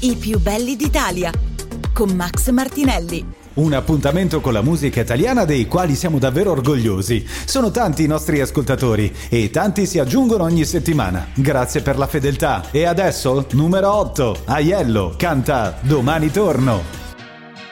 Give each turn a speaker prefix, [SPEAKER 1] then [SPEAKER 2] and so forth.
[SPEAKER 1] I più belli d'Italia, con Max Martinelli.
[SPEAKER 2] Un appuntamento con la musica italiana dei quali siamo davvero orgogliosi. Sono tanti i nostri ascoltatori e tanti si aggiungono ogni settimana. Grazie per la fedeltà. E adesso, numero 8, Aiello canta Domani torno.